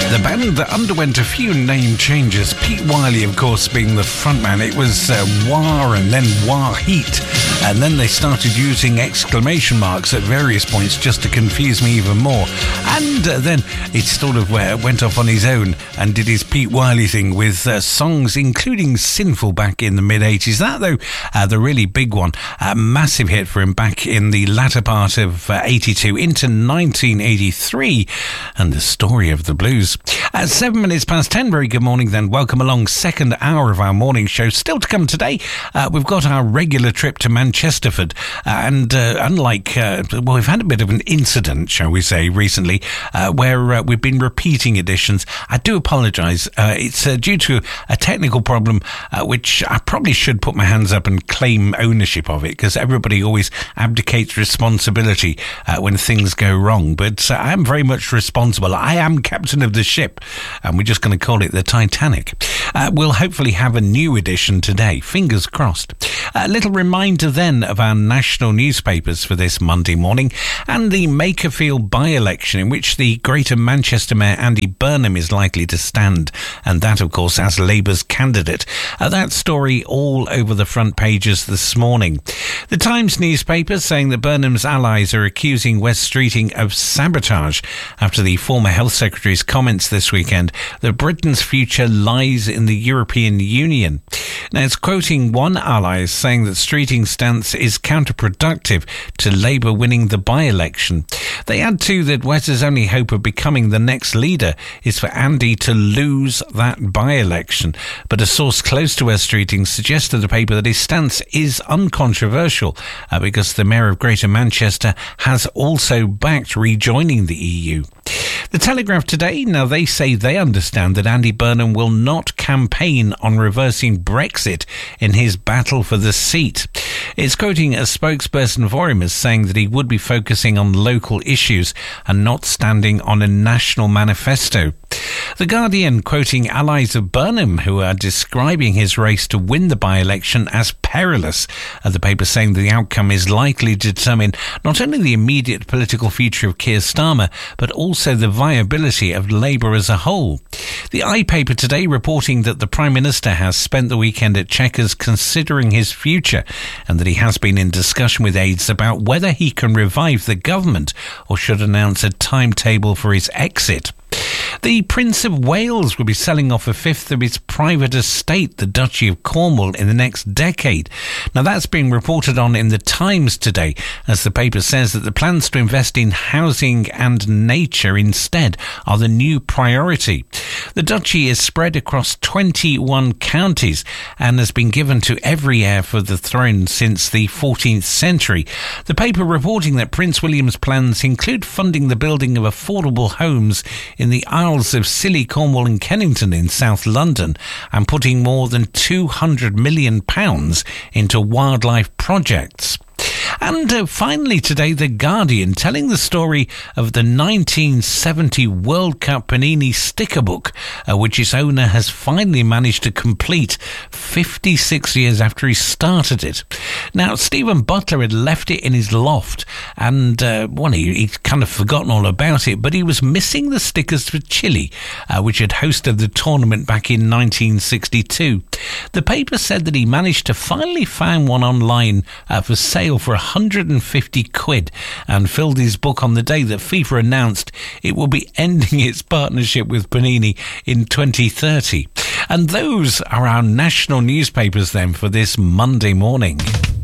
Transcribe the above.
The band that underwent a few name changes, Pete Wiley, of course, being the frontman. It was Wah and then Wah Heat. And then they started using exclamation marks at various points just to confuse me even more. And then it sort of went off on his own and did his Pete Wiley thing with songs including Sinful back in the mid-80s. That, though, the really big one, a massive hit for him back in the latter part of 82 into 1983, and the story of the blues. 7 minutes past 10, very good morning then. Welcome along, second hour of our morning show. Still to come today, we've got our regular trip to Manchesterford, and unlike, well, we've had a bit of an incident, shall we say, recently, where we've been repeating editions. I do apologise. It's due to a technical problem, which I probably should put my hands up and claim ownership of it, because everybody always abdicates responsibility when things go wrong. But I am very much responsible. I am captain of the ship, and we're just going to call it the Titanic. We'll hopefully have a new edition today. Fingers crossed. A little reminder then of our national newspapers for this Monday morning, and the Makerfield by-election in which the Greater Manchester Mayor Andy Burnham is likely to stand, and that of course as Labour's candidate. That story all over the front pages this morning. The Times newspaper saying that Burnham's allies are accusing West Streeting of sabotage after the former Health Secretary's comments this weekend that Britain's future lies in the European Union. Now, it's quoting one ally saying that Streeting's stance is counterproductive to Labour winning the by-election. They add too that Wes's only hope of becoming the next leader is for Andy to lose that by-election. But a source close to Wes Streeting suggests to the paper that his stance is uncontroversial because the Mayor of Greater Manchester has also backed rejoining the EU. The Telegraph today, now they say they understand that Andy Burnham will not campaign on reversing Brexit in his battle for the seat. It's quoting a spokesperson for him as saying that he would be focusing on local issues and not standing on a national manifesto. The Guardian quoting allies of Burnham who are describing his race to win the by-election as perilous. The paper saying the outcome is likely to determine not only the immediate political future of Keir Starmer, but also the viability of Labour as a whole. The iPaper today reporting that the Prime Minister has spent the weekend at Chequers considering his future, and that he has been in discussion with aides about whether he can revive the government or should announce a timetable for his exit. The Prince of Wales will be selling off a fifth of his private estate, the Duchy of Cornwall, in the next decade. Now, that's being reported on in the Times today, as the paper says that the plans to invest in housing and nature instead are the new priority. The duchy is spread across 21 counties and has been given to every heir for the throne since the 14th century. The paper reporting that Prince William's plans include funding the building of affordable homes in the Isles of Scilly, Cornwall and Kennington in South London, and putting more than £200 million into wildlife projects. And finally today, The Guardian telling the story of the 1970 World Cup Panini sticker book, which its owner has finally managed to complete 56 years after he started it. Now, Stephen Butler had left it in his loft, and he'd kind of forgotten all about it, but he was missing the stickers for Chile, which had hosted the tournament back in 1962. The paper said that he managed to finally find one online for sale for £150 and filled his book on the day that FIFA announced it will be ending its partnership with Panini in 2030. And those are our national newspapers then for this Monday morning.